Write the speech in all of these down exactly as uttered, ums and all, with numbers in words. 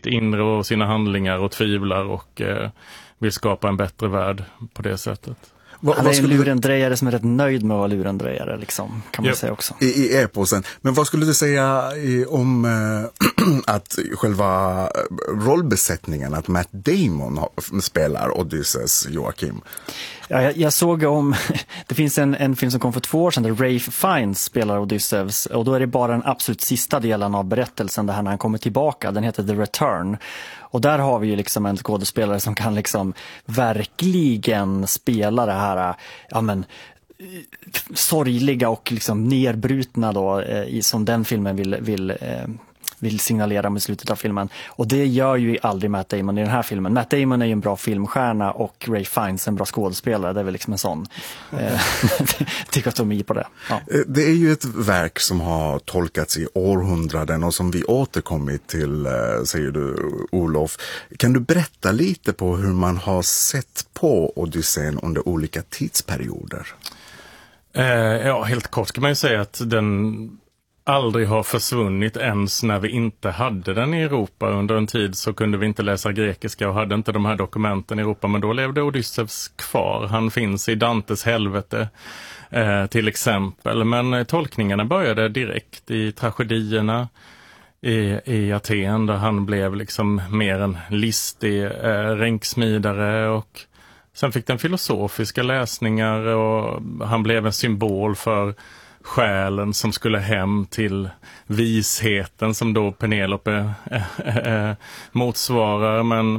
sitt inre och sina handlingar och tvivlar och eh, vill skapa en bättre värld på det sättet. Vad, Han är vad en skulle lurendrejare som är rätt nöjd med att vara lurendrejare, liksom, kan man Yep. säga också. I, i eposen. Men vad skulle du säga i, om eh, att själva rollbesättningen, att Matt Damon har, spelar Odysseus Joakim? Ja, jag, jag såg om, det finns en, en film som kom för två år sedan där Ralph Fiennes spelar Odysseus, och då är det bara den absolut sista delen av berättelsen, där när han kommer tillbaka. Den heter The Return. Och där har vi ju liksom en skådespelare som kan liksom verkligen spela det här, ja men, sorgliga och liksom nerbrutna då, eh, som den filmen vill, vill, eh, vill signalera med slutet av filmen. Och det gör ju aldrig Matt Damon i den här filmen. Matt Damon är ju en bra filmstjärna och Ralph Fiennes en bra skådespelare. Det är väl liksom en sån eh, dikotomi på det. Ja. Det är ju ett verk som har tolkats i århundraden och som vi återkommit till, säger du, Olof. Kan du berätta lite på hur man har sett på Odysseen under olika tidsperioder? Eh, ja, helt kort kan man ju säga att den aldrig har försvunnit ens när vi inte hade den i Europa. Under en tid så kunde vi inte läsa grekiska och hade inte de här dokumenten i Europa, men då levde Odysseus kvar. Han finns i Dantes helvete eh, till exempel, men eh, tolkningarna började direkt i tragedierna i, i Aten, där han blev liksom mer en listig eh, ränksmidare, och sen fick den filosofiska läsningar och han blev en symbol för själen som skulle hem till visheten som då Penelope äh, äh, motsvarar. Men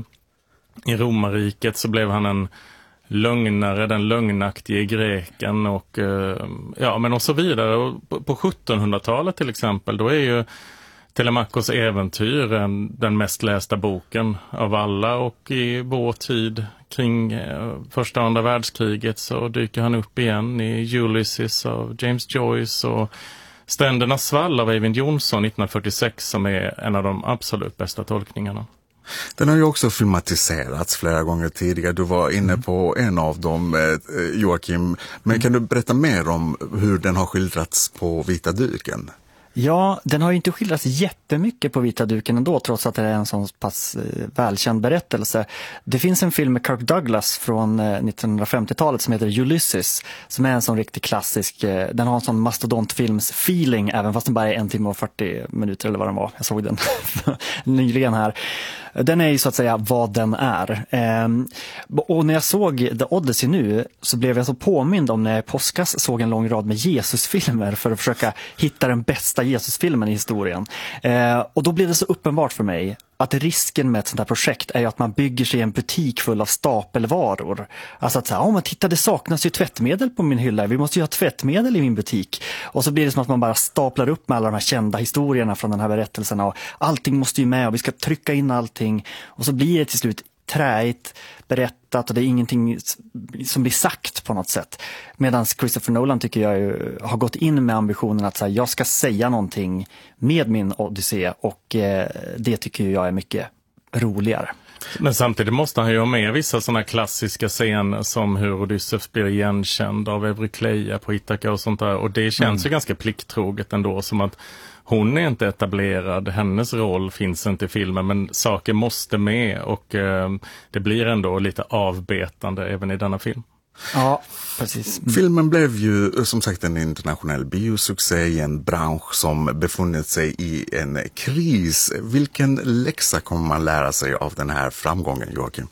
i romarriket så blev han en lögnare, den lögnaktige greken och äh, ja, men och så vidare. Och på, på sjuttonhundratalet till exempel, då är ju Telemachos äventyr den mest lästa boken av alla, och i vår tid kring eh, första och andra världskriget så dyker han upp igen i Ulysses av James Joyce och Strändernas svall av Eyvind Johnson nittonhundrafyrtiosex, som är en av de absolut bästa tolkningarna. Den har ju också filmatiserats flera gånger tidigare. Du var inne på en av dem, eh, Joakim. Men kan du berätta mer om hur den har skildrats på vita duken? Ja, den har ju inte skildrats jättemycket på vita duken ändå, trots att det är en sån pass eh, välkänd berättelse. Det finns en film med Kirk Douglas från eh, nittonhundrafemtiotalet som heter Ulysses, som är en sån riktigt klassisk, eh, den har en sån mastodontfilms feeling, även fast den bara är en timme och fyrtio minuter eller vad den var. Jag såg den nyligen här. Den är ju så att säga vad den är. Ehm, och när jag såg The Odyssey nu så blev jag så påmind om när jag i påskas såg en lång rad med Jesusfilmer för att försöka hitta den bästa Jesusfilmen i historien. Ehm, och då blev det så uppenbart för mig att risken med ett sånt här projekt är ju att man bygger sig en butik full av stapelvaror. Alltså att säga, ja men titta, det saknas ju tvättmedel på min hylla, vi måste ju ha tvättmedel i min butik. Och så blir det som att man bara staplar upp med alla de här kända historierna från den här berättelsen, och allting måste ju med och vi ska trycka in allting. Och så blir det till slut träigt berättat och det är ingenting som blir sagt på något sätt. Medan Christopher Nolan tycker jag ju, har gått in med ambitionen att så här, jag ska säga någonting med min Odyssey, och eh, det tycker jag är mycket roligare. Men samtidigt måste han ju ha med vissa sådana klassiska scener som hur Odysseus blir igenkänd av Eurykleia på Ithaka och sånt där. Och det känns mm. ju ganska plikttroget ändå, som att hon är inte etablerad, hennes roll finns inte i filmen, men saker måste med, och eh, det blir ändå lite avbetande även i denna film. Ja, precis. Mm. Filmen blev ju som sagt en internationell biosuccé i en bransch som befunnit sig i en kris. Vilken läxa kommer man lära sig av den här framgången, Joakim?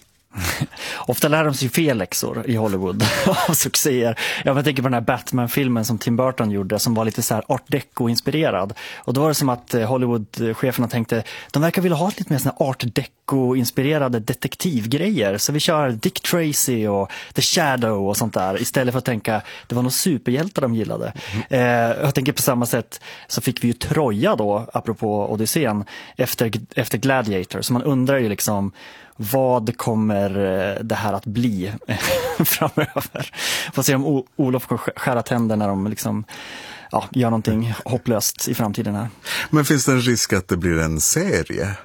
Ofta lär de sig fel läxor i Hollywood av succéer. Jag tänker på den här Batman-filmen som Tim Burton gjorde, som var lite så här art deco-inspirerad. Och då var det som att Hollywood-cheferna tänkte, de verkar vilja ha lite mer såna art deco-inspirerade detektivgrejer. Så vi kör Dick Tracy och The Shadow och sånt där, istället för att tänka, det var någon superhjältar de gillade. Mm. Eh, jag tänker på samma sätt så fick vi ju Troja då, apropå Odysseen, efter, efter Gladiator. Så man undrar ju liksom, vad kommer det här att bli framöver? Får se om Olof får skära tänder när de liksom, ja, gör någonting hopplöst i framtiden här. Men finns det en risk att det blir en serie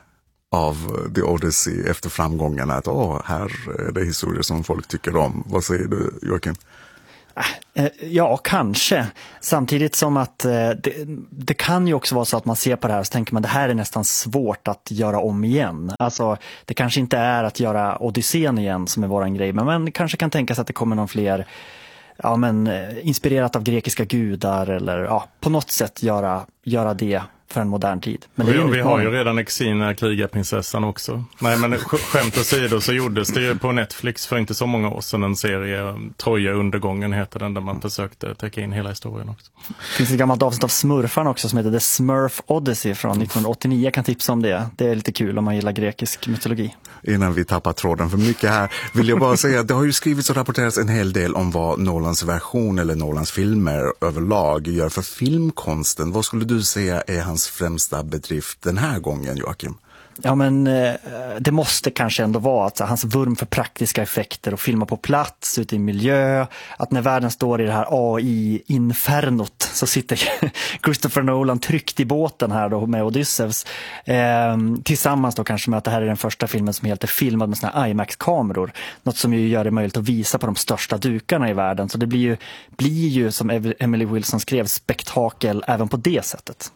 av The Odyssey efter framgångarna? Att åh, här är det historier som folk tycker om. Vad säger du, Joakim? Ja, kanske. Samtidigt som att det, det kan ju också vara så att man ser på det här och så tänker man det här är nästan svårt att göra om igen. Alltså det kanske inte är att göra Odysseen igen som är våran grej, men man kanske kan tänka sig att det kommer någon fler, ja men inspirerat av grekiska gudar eller ja, på något sätt göra, göra det för en modern tid. Men det är vi, vi har ju redan Xena, krigarprinsessan också. Nej, men skämt åsido så gjordes det ju på Netflix för inte så många år sedan en serie, Troja undergången heter den, där man försökte täcka in hela historien också. Det finns ett gammalt avsnitt av Smurfarna också som heter The Smurf Odyssey från nittonhundraåttionio. Jag kan tipsa om det. Det är lite kul om man gillar grekisk mytologi. Innan vi tappar tråden för mycket här vill jag bara säga att det har ju skrivits och rapporterats en hel del om vad Nolans version eller Nolans filmer överlag gör för filmkonsten. Vad skulle du säga är hans främsta bedrift den här gången, Joakim? Ja, men eh, det måste kanske ändå vara att så, hans vurm för praktiska effekter och filma på plats, ute i miljö, att när världen står i det här A I-infernot så sitter Christopher Nolan tryckt i båten här då med Odysseus eh, tillsammans då kanske med att det här är den första filmen som helt är filmad med såna här IMAX-kameror, något som ju gör det möjligt att visa på de största dukarna i världen, så det blir ju, blir ju som Emily Wilson skrev, spektakel även på det sättet.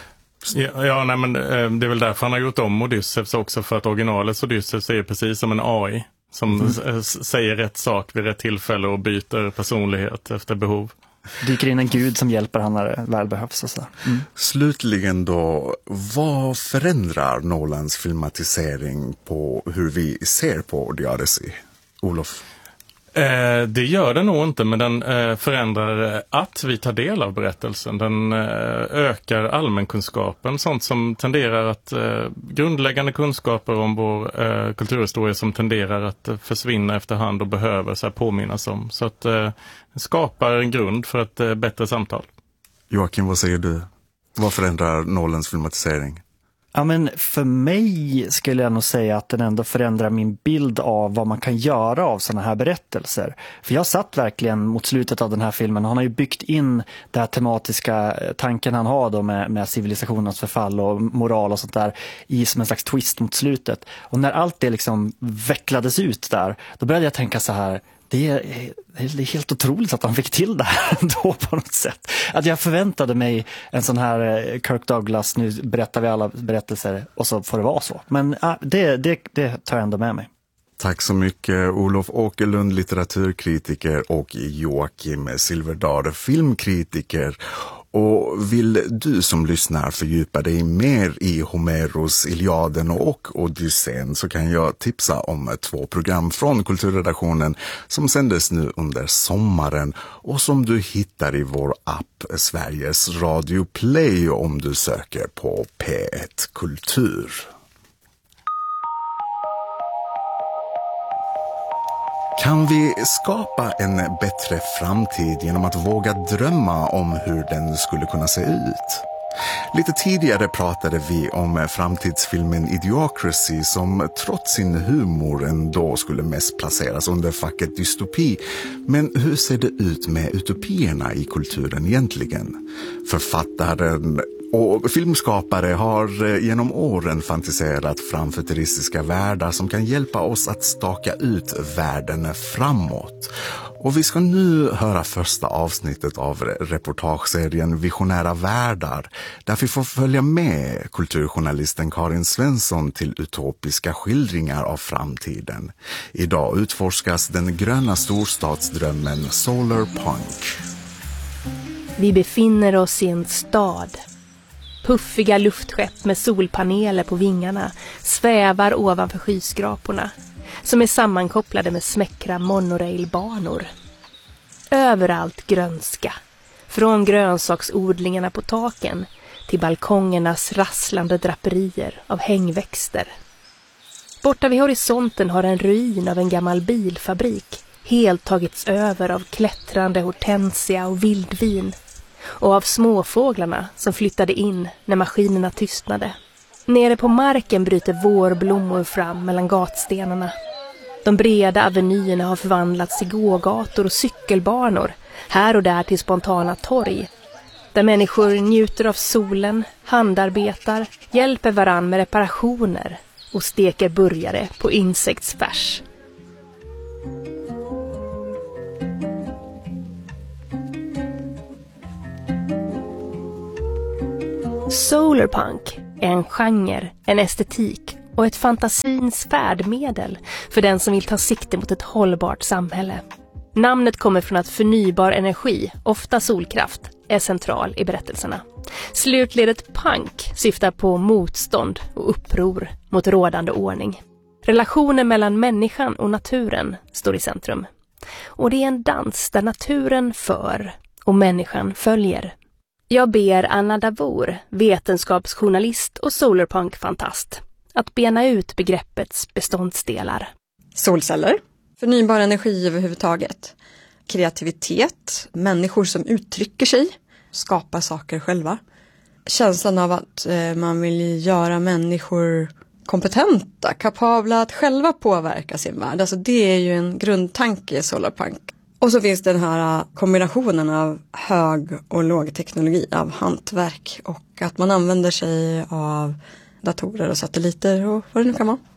Ja, ja nej, men det är väl därför han har gjort om Odysseus också, för att originalets Odysseus är precis som en A I som mm. säger rätt sak vid rätt tillfälle och byter personlighet efter behov. Dyker in en gud som hjälper han när det väl behövs och så. Mm. Slutligen då, vad förändrar Nolans filmatisering på hur vi ser på The Odyssey? Olof? Eh, det gör den nog inte, men den eh, förändrar att vi tar del av berättelsen. Den eh, ökar allmänkunskapen, sånt som tenderar att eh, grundläggande kunskaper om vår eh, kulturhistoria som tenderar att eh, försvinna efterhand och behöver så här, påminnas om. Så att eh, skapar en grund för ett eh, bättre samtal. Joakim, vad säger du? Vad förändrar Nolans filmatisering? Ja, men för mig skulle jag nog säga att den ändå förändrar min bild av vad man kan göra av sådana här berättelser. För jag satt verkligen mot slutet av den här filmen, han har ju byggt in den här tematiska tanken han har då med, med civilisationens förfall och moral och sånt där i som en slags twist mot slutet. Och när allt det liksom vecklades ut där, då började jag tänka så här, det är, det är helt otroligt att han fick till det här ändå på något sätt. Att jag förväntade mig en sån här Kirk Douglas, nu berättar vi alla berättelser och så får det vara så. Men ja, det, det, det tar jag ändå med mig. Tack så mycket Olof Åkerlund, litteraturkritiker, och Joakim Silverdal, filmkritiker. Och vill du som lyssnar fördjupa dig mer i Homeros Iliaden och Odysseen, så kan jag tipsa om två program från Kulturredaktionen som sändes nu under sommaren och som du hittar i vår app Sveriges Radio Play om du söker på P ett Kultur. Kan vi skapa en bättre framtid genom att våga drömma om hur den skulle kunna se ut? Lite tidigare pratade vi om framtidsfilmen Idiocracy som trots sin humor ändå skulle mest placeras under facket dystopi. Men hur ser det ut med utopierna i kulturen egentligen? Författaren och filmskapare har genom åren fantiserat fram futuristiska världar som kan hjälpa oss att staka ut världen framåt. Och vi ska nu höra första avsnittet av reportageserien Visionära världar, där vi får följa med kulturjournalisten Karin Svensson till utopiska skildringar av framtiden. Idag utforskas den gröna storstadsdrömmen Solarpunk. Vi befinner oss i en stad. Puffiga luftskepp med solpaneler på vingarna svävar ovanför skyskraporna, som är sammankopplade med smäckra monorailbanor. Överallt grönska, från grönsaksodlingarna på taken till balkongernas rasslande draperier av hängväxter. Borta vid horisonten har en ruin av en gammal bilfabrik helt tagits över av klättrande hortensia och vildvin, och av småfåglarna som flyttade in när maskinerna tystnade. Nere på marken bryter vårblommor fram mellan gatstenarna. De breda avenyerna har förvandlats till gågator och cykelbanor, här och där till spontana torg, där människor njuter av solen, handarbetar, hjälper varann med reparationer och steker burgare på insektsfärs. Solarpunk är en genre, en estetik och ett fantasins färdmedel för den som vill ta sikte mot ett hållbart samhälle. Namnet kommer från att förnybar energi, ofta solkraft, är central i berättelserna. Slutledet punk syftar på motstånd och uppror mot rådande ordning. Relationen mellan människan och naturen står i centrum. Och det är en dans där naturen för och människan följer. Jag ber Anna Davour, vetenskapsjournalist och solarpunk-fantast, att bena ut begreppets beståndsdelar. Solceller, förnybar energi överhuvudtaget, kreativitet, människor som uttrycker sig, skapar saker själva. Känslan av att eh, man vill göra människor kompetenta, kapabla att själva påverka sin värld. Alltså det är ju en grundtanke i solarpunk. Och så finns den här kombinationen av hög och låg teknologi, av hantverk och att man använder sig av datorer och satelliter och vad det nu kan vara.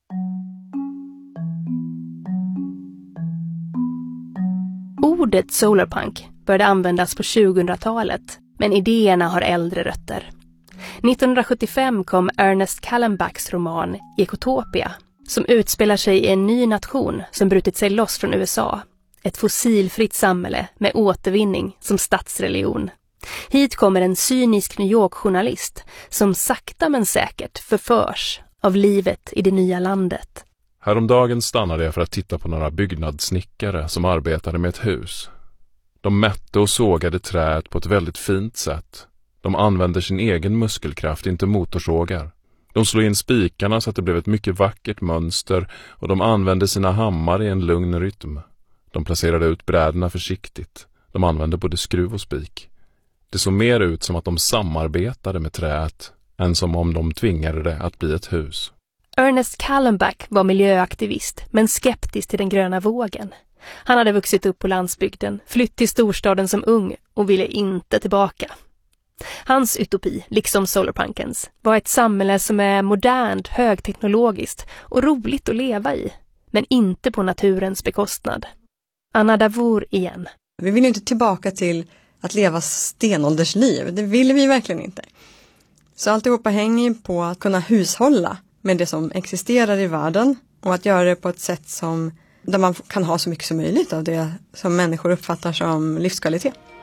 Ordet solarpunk började användas på tjugohundratalet, men idéerna har äldre rötter. nittonhundrasjuttiofem kom Ernest Callenbachs roman Ecotopia, som utspelar sig i en ny nation som brutit sig loss från U S A. Ett fossilfritt samhälle med återvinning som statsreligion. Hit kommer en cynisk New York-journalist som sakta men säkert förförs av livet i det nya landet. Häromdagen stannade jag för att titta på några byggnadssnickare som arbetade med ett hus. De mätte och sågade träet på ett väldigt fint sätt. De använde sin egen muskelkraft, inte motorsågar. De slog in spikarna så att det blev ett mycket vackert mönster och de använde sina hammar i en lugn rytm. De placerade ut bräderna försiktigt. De använde både skruv och spik. Det såg mer ut som att de samarbetade med träet än som om de tvingade det att bli ett hus. Ernest Callenbach var miljöaktivist men skeptisk till den gröna vågen. Han hade vuxit upp på landsbygden, flytt till storstaden som ung och ville inte tillbaka. Hans utopi, liksom solarpunkens, var ett samhälle som är modernt, högteknologiskt och roligt att leva i, men inte på naturens bekostnad. Anna Davour igen. Vi vill ju inte tillbaka till att leva stenåldersliv, det vill vi verkligen inte. Så alltihopa hänger på att kunna hushålla med det som existerar i världen och att göra det på ett sätt som, där man kan ha så mycket som möjligt av det som människor uppfattar som livskvalitet.